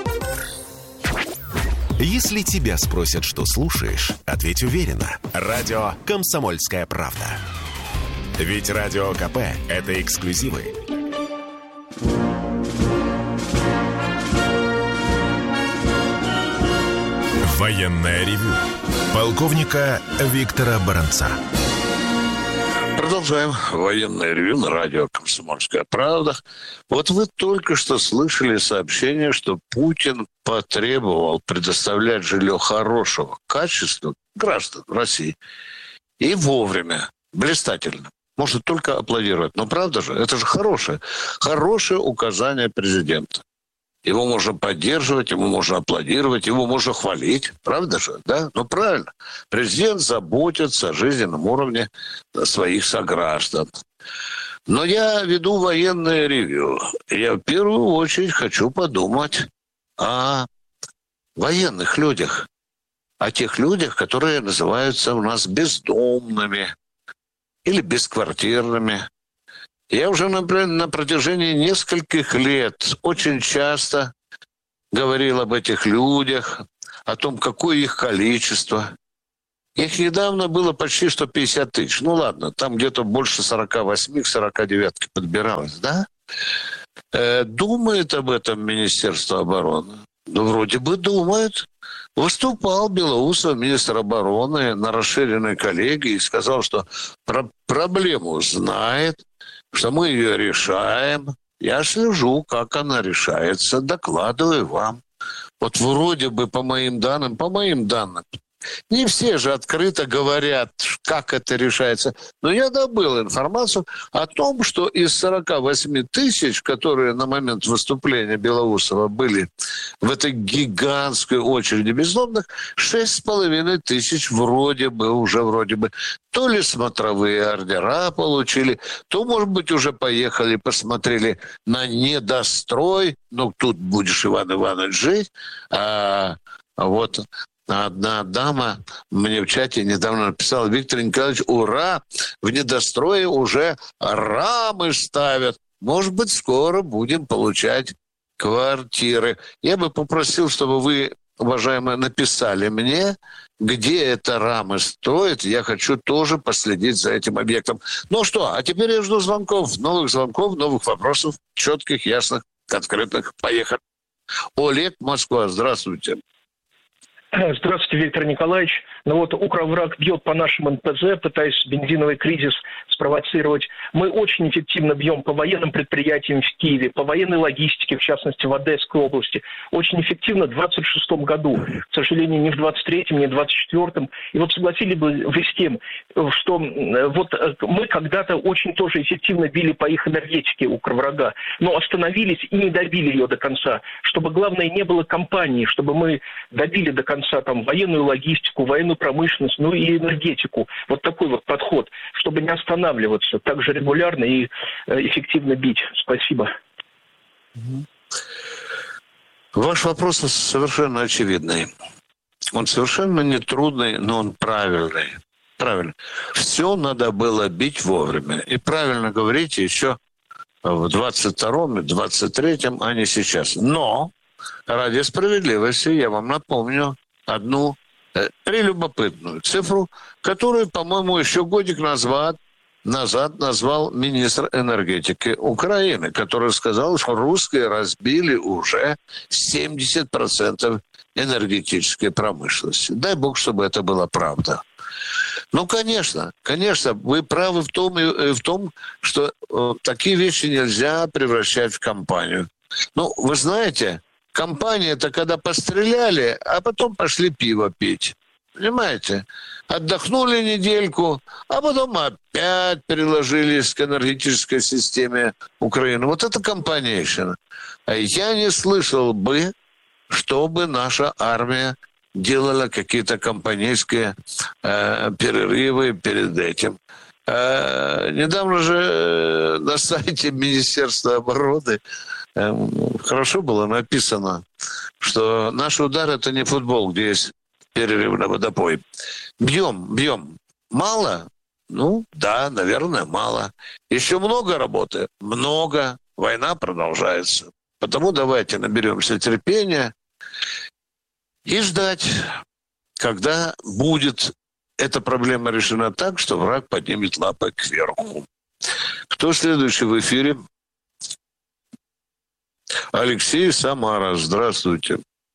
Если тебя спросят, что слушаешь, ответь уверенно. Радио «Комсомольская правда». Ведь Радио ка пэ – это эксклюзивы, Военное ревю полковника Виктора Баранца. Продолжаем военное ревью на радио «Комсомольская правда». Вот вы только что слышали сообщение, что Путин потребовал предоставлять жилье хорошего качества граждан России и вовремя, блистательно. Может только аплодировать. Но правда же, это же хорошее, хорошее указание президента. Его можно поддерживать, ему можно аплодировать, его можно хвалить. Правда же, да? Ну, правильно. Президент заботится о жизненном уровне своих сограждан. Но я веду военное ревью. Я в первую очередь хочу подумать о военных людях. О тех людях, которые называются у нас бездомными или бесквартирными. Я уже, например, на протяжении нескольких лет очень часто говорил об этих людях, о том, какое их количество. Их недавно было почти сто пятьдесят тысяч. Ну ладно, там где-то больше сорок восемь к сорок девять подбиралось, да? Э, думает об этом Министерство обороны? Ну, вроде бы думает. Выступал Белоусов, министр обороны, на расширенной коллегии и сказал, что про- проблему знает, что мы ее решаем. Я слежу, как она решается, докладываю вам. Вот вроде бы по моим данным, по моим данным, не все же открыто говорят, как это решается. Но я добыл информацию о том, что из сорок восемь тысяч, которые на момент выступления Белоусова были в этой гигантской очереди бездомных, шесть с половиной тысяч вроде бы, уже вроде бы, то ли смотровые ордера получили, то, может быть, уже поехали, посмотрели на недострой. Ну, тут будешь, Иван Иванович, жить. А вот... Одна дама мне в чате недавно написала: Виктор Николаевич, ура, в недострое уже рамы ставят. Может быть, скоро будем получать квартиры. Я бы попросил, чтобы вы, уважаемые, написали мне, где это рамы строят. Я хочу тоже последить за этим объектом. Ну что, а теперь я жду звонков, новых звонков, новых вопросов, четких, ясных, конкретных. Поехали. Олег, Москва, здравствуйте. Здравствуйте, Виктор Николаевич. Ну вот Укрвраг бьет по нашим эн пэ зэ, пытаясь бензиновый кризис спровоцировать. Мы очень эффективно бьем по военным предприятиям в Киеве, по военной логистике, в частности, в Одесской области. Очень эффективно в двадцать шестом году. К сожалению, не в двадцать третьем, не в двадцать четвёртом. И вот согласились бы вы с тем, что вот мы когда-то очень тоже эффективно били по их энергетике Укрврага, но остановились и не добили ее до конца. Чтобы, главное, не было кампании, чтобы мы добили до конца там военную логистику, военную промышленность, ну и энергетику. Вот такой вот подход, чтобы не останавливаться, так же регулярно и эффективно бить. Спасибо. Ваш вопрос совершенно очевидный. Он совершенно не трудный, но он правильный. Правильно. Все надо было бить вовремя. И правильно говорите еще в двадцать втором и двадцать третьем, а не сейчас. Но ради справедливости я вам напомню одну э, прелюбопытную цифру, которую, по-моему, еще годик назад, назад назвал министр энергетики Украины, который сказал, что русские разбили уже семьдесят процентов энергетической промышленности. Дай бог, чтобы это была правда. Ну, конечно, конечно, вы правы в том, в том что э, такие вещи нельзя превращать в кампанию. Ну, вы знаете... Компания это когда постреляли, а потом пошли пиво пить. Понимаете? Отдохнули недельку, а потом опять приложились к энергетической системе Украины. Вот это компанейщина. А я не слышал бы, чтобы наша армия делала какие-то компанейские э, перерывы перед этим. Э, недавно же на сайте Министерства обороны хорошо было написано, что наш удар – это не футбол, где есть перерыв на водопой. Бьем, бьем. Мало? Ну, да, наверное, мало. Еще много работы? Много. Война продолжается. Потому давайте наберемся терпения и ждать, когда будет эта проблема решена так, что враг поднимет лапы кверху. Кто следующий в эфире? Алексей, Самара, здравствуйте.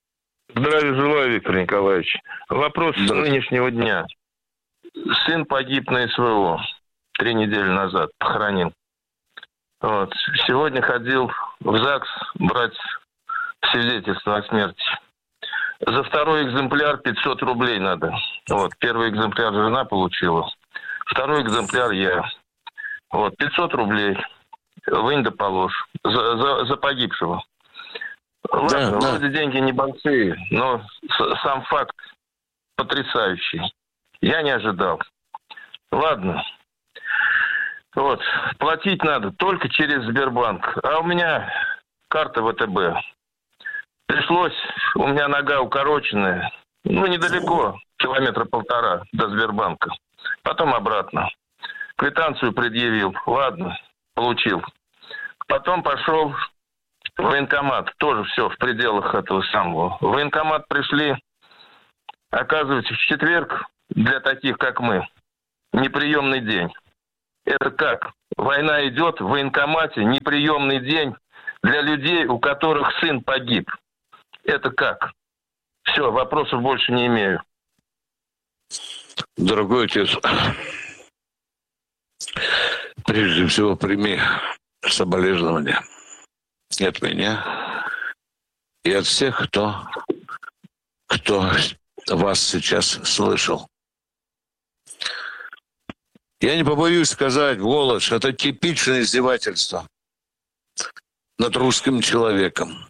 Здравия желаю, Виктор Николаевич. Вопрос с нынешнего дня. Сын погиб на СВО три недели назад, похоронил. Вот. Сегодня ходил в ЗАГС брать свидетельство о смерти. За второй экземпляр пятьсот рублей надо. Вот. Первый экземпляр жена получила. Второй экземпляр я. Вот. пятьсот рублей. Вынь да положь. За, за, за погибшего. Ладно, да, вроде да. деньги небольшие, но с, сам факт потрясающий. Я не ожидал. Ладно. Вот. Платить надо только через Сбербанк. А у меня карта ВТБ. Пришлось, у меня нога укороченная. Ну, недалеко, километра полтора до Сбербанка. Потом обратно. Квитанцию предъявил. Ладно, получил. Потом пошел в военкомат. Тоже все в пределах этого самого. В военкомат пришли. Оказывается, в четверг для таких, как мы, неприемный день. Это как? Война идет, в военкомате неприемный день для людей, у которых сын погиб. Это как? Все, вопросов больше не имею. Дорогой отец, прежде всего прими соболезнования от меня и от всех, кто, кто вас сейчас слышал. Я не побоюсь сказать в голос, это типичное издевательство над русским человеком.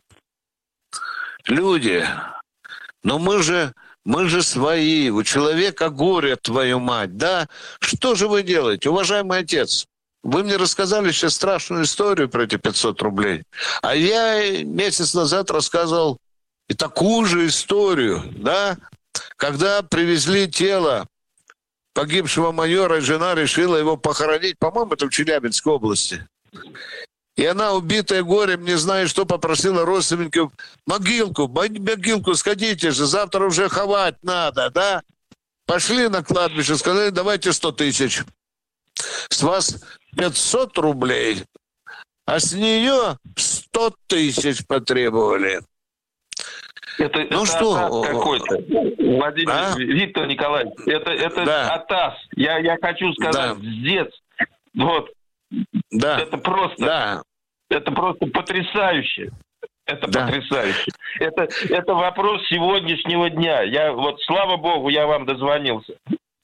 Люди, но мы же, мы же свои, у человека горе, твою мать, да? Что же вы делаете, уважаемый отец? Вы мне рассказали сейчас страшную историю про эти пятьсот рублей, а я месяц назад рассказывал и такую же историю, да? Когда привезли тело погибшего майора, и жена решила его похоронить, по-моему, это в Челябинской области. И она, убитая горем, не зная, что, попросила родственников: могилку, могилку, сходите же, завтра уже ховать надо, да? Пошли на кладбище, сказали: давайте сто тысяч. С вас пятьсот рублей, а с нее сто тысяч потребовали. Это, ну это что? Какой-то. Владимир, а? Виктор Николаевич, это, это да. атас. Я, я хочу сказать, да. Здец. Вот. Да. Это просто, да. это просто потрясающе. Это да. потрясающе. Это, это вопрос сегодняшнего дня. Я вот, слава богу, я вам дозвонился.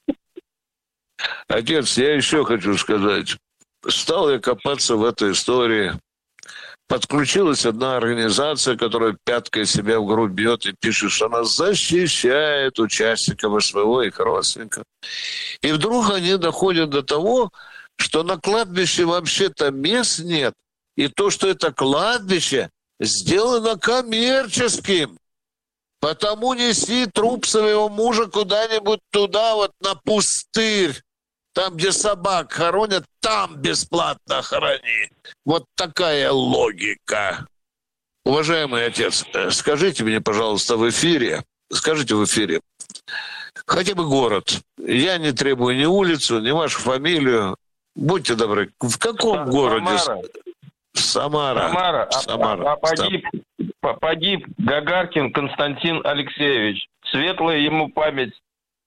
Отец, я еще хочу сказать. Стал я копаться в этой истории. Подключилась одна организация, которая пяткой себя в грудь бьет и пишет, что она защищает участников СВО и их родственников. И вдруг они доходят до того, что на кладбище вообще-то мест нет. И то, что это кладбище, сделано коммерческим. Потому неси труп своего мужа куда-нибудь туда, вот на пустырь. Там, где собак хоронят, там бесплатно хорони. Вот такая логика. Уважаемый отец, скажите мне, пожалуйста, в эфире, скажите в эфире, хотя бы город. Я не требую ни улицу, ни вашу фамилию. Будьте добры, в каком Самара. городе? Самара. Самара. Самара. А, а погиб, погиб Гагаркин Константин Алексеевич. Светлая ему память.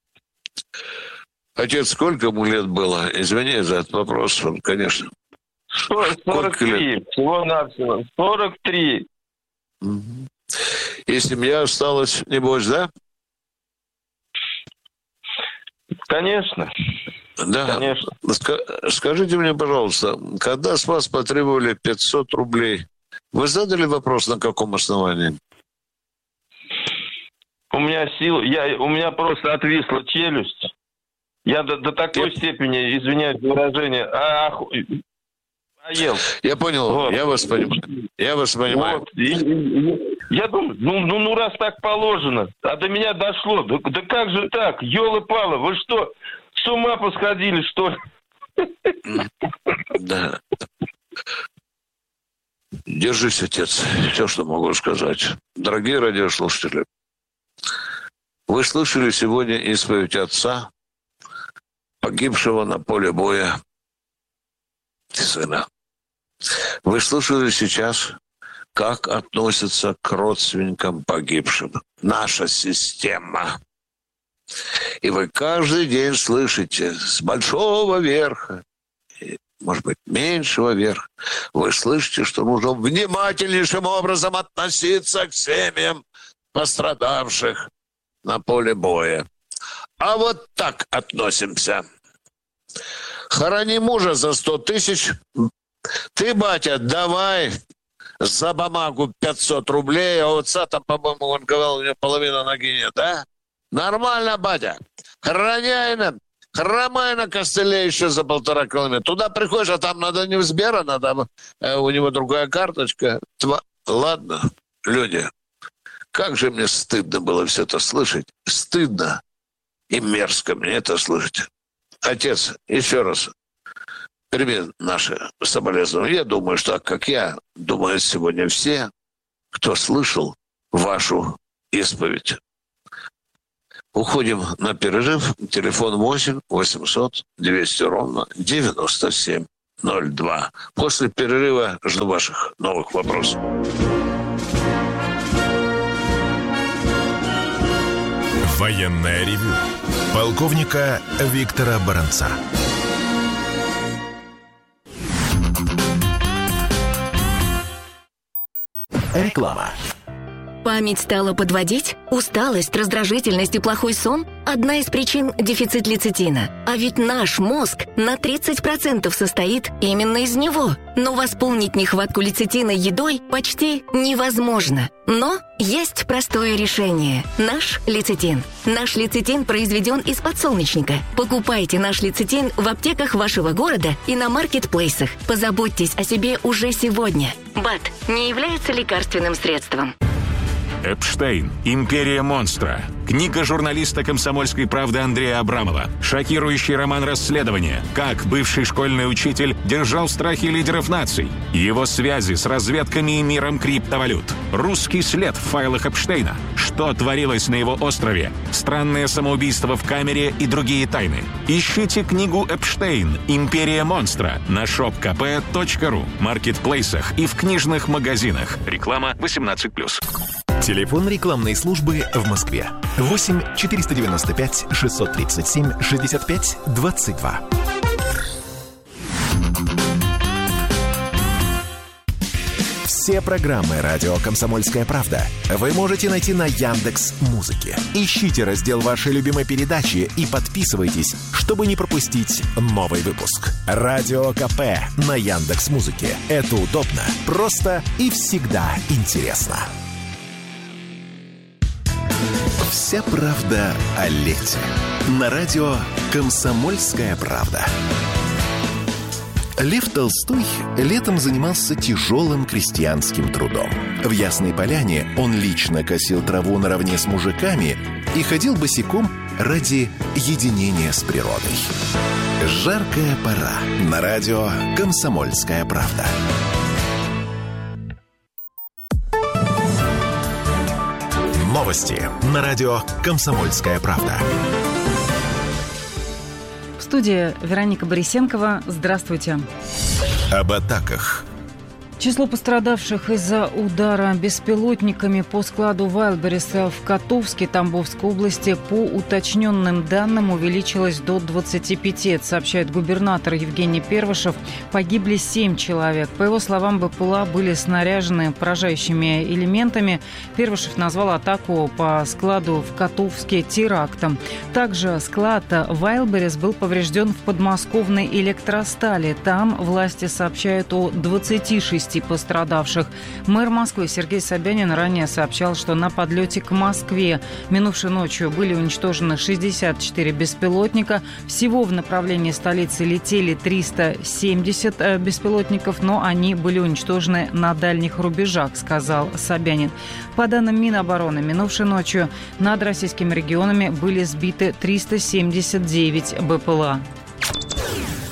Отец, сколько ему лет было? Извини за этот вопрос, конечно. сорок три. Всего-навсего. сорок три. И семья осталась, небось, да? Конечно. Да. Конечно. Скажите мне, пожалуйста, когда с вас потребовали пятьсот рублей, вы задали вопрос, на каком основании? У меня сил, я, у меня просто отвисла челюсть. Я до, до такой я... степени, извиняюсь за выражение, а, оху... поел. Я понял, вот. я вас понимаю. Я вас понимаю. Вот. И, и, и, я думаю, ну, ну, ну раз так положено, а до меня дошло. Да, да как же так, ёлы-палы, вы что, с ума посходили, что ли? Да. Держись, отец. Все, что могу сказать. Дорогие радиослушатели, вы слышали сегодня исповедь отца, погибшего на поле боя сына. Вы слышали сейчас как относится к родственникам погибшим наша система. И вы каждый день слышите с большого верха, может быть, меньшего верха, вы слышите, что нужно внимательнейшим образом относиться к семьям пострадавших на поле боя. А вот так относимся. Хорони мужа за сто тысяч. Ты, батя, давай за бумагу пятьсот рублей, а вот отца-то, по-моему, он говорил, у него половина ноги нет, да? Нормально, батя. Хороняй нам. Хромай на костыле еще за полтора километра. Туда приходишь, а там надо не в Сбера, надо, э, у него другая карточка. Тва... Ладно, люди, как же мне стыдно было все это слышать. Стыдно и мерзко мне это слышать. Отец, еще раз, прими наши соболезнования. Я думаю, что, как я, думают сегодня все, кто слышал вашу исповедь. Уходим на перерыв. Телефон восемь восемьсот двести ровно девяносто семь ноль два. После перерыва жду ваших новых вопросов. Военное ревю полковника Виктора Баранца. Реклама. Память стала подводить? Усталость, раздражительность и плохой сон – одна из причин – дефицит лецитина. А ведь наш мозг на тридцать процентов состоит именно из него. Но восполнить нехватку лецитина едой почти невозможно. Но есть простое решение – наш лецитин. Наш лецитин произведен из подсолнечника. Покупайте наш лецитин в аптеках вашего города и на маркетплейсах. Позаботьтесь о себе уже сегодня. БАД не является лекарственным средством. Эпштейн. Империя монстра. Книга журналиста «Комсомольской правды» Андрея Абрамова. Шокирующий роман расследования. Как бывший школьный учитель держал в страхе лидеров наций. Его связи с разведками и миром криптовалют. Русский след в файлах Эпштейна. Что творилось на его острове. Странное самоубийство в камере и другие тайны. Ищите книгу «Эпштейн. Империя монстра» на шоп ка пэ точка ру, маркетплейсах и в книжных магазинах. Реклама восемнадцать плюс. Телефон рекламной службы в Москве. восемь четыреста девяносто пять шестьсот тридцать семь шестьдесят пять двадцать два. Все программы «Радио Комсомольская правда» вы можете найти на Яндекс.Музыке. Ищите раздел вашей любимой передачи и подписывайтесь, чтобы не пропустить новый выпуск. Радио КП на Яндекс.Музыке. Это удобно, просто и всегда интересно. Вся правда о лете. На радио «Комсомольская правда». Лев Толстой летом занимался тяжелым крестьянским трудом. В Ясной Поляне он лично косил траву наравне с мужиками и ходил босиком ради единения с природой. Жаркая пора. На радио «Комсомольская правда». Новости на радио «Комсомольская правда». В студии Вероника Борисенкова. Здравствуйте. Об атаках. Число пострадавших из-за удара беспилотниками по складу Вайлдберриса в Котовске Тамбовской области по уточненным данным увеличилось до двадцати пяти. Это сообщает губернатор Евгений Первышев. Погибли семь человек. По его словам, БПЛА были снаряжены поражающими элементами. Первышев назвал атаку по складу в Котовске терактом. Также склад Вайлдберрис был поврежден в подмосковной электростали. Там власти сообщают о двадцати шести пострадавших. Мэр Москвы Сергей Собянин ранее сообщал, что на подлете к Москве минувшей ночью были уничтожены шестьдесят четыре беспилотника. Всего в направлении столицы летели триста семьдесят беспилотников, но они были уничтожены на дальних рубежах, сказал Собянин. По данным Минобороны, минувшей ночью над российскими регионами были сбиты триста семьдесят девять БПЛА.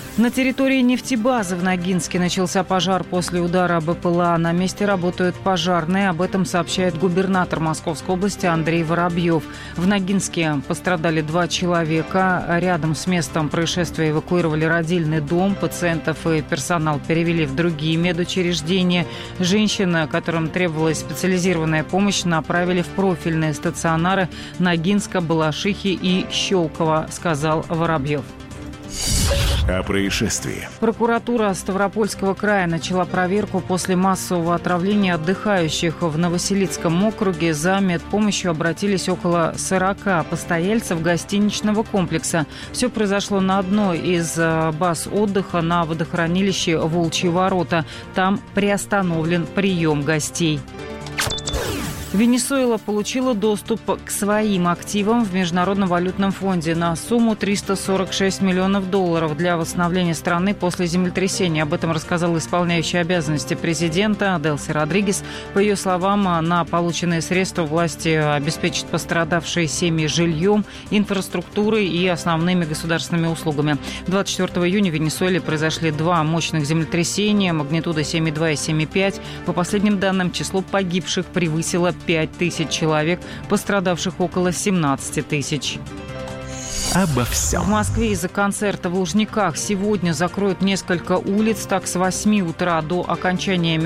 На территории нефтебазы в Ногинске начался пожар после удара БПЛА. На месте работают пожарные. Об этом сообщает губернатор Московской области Андрей Воробьев. В Ногинске пострадали два человека. Рядом с местом происшествия эвакуировали родильный дом. Пациентов и персонал перевели в другие медучреждения. Женщин, которым требовалась специализированная помощь, направили в профильные стационары Ногинска, Балашихи и Щелково, сказал Воробьев. О происшествии. Прокуратура Ставропольского края начала проверку после массового отравления отдыхающих. В Новоселицком округе за медпомощью обратились около сорока постояльцев гостиничного комплекса. Все произошло на одной из баз отдыха на водохранилище «Волчьи ворота». Там приостановлен прием гостей. Венесуэла получила доступ к своим активам в Международном валютном фонде на сумму триста сорок шесть миллионов долларов для восстановления страны после землетрясения. Об этом рассказал исполняющий обязанности президента Делси Родригес. По ее словам, на полученные средства власти обеспечат пострадавшие семьи жильем, инфраструктурой и основными государственными услугами. двадцать четвёртого июня в Венесуэле произошли два мощных землетрясения магнитудой семь и два и семь и пять. По последним данным, число погибших превысило пять тысяч человек, пострадавших около семнадцать тысяч. Обо всем. В Москве из-за концерта в Лужниках сегодня закроют несколько улиц. Так, с восьми утра до окончания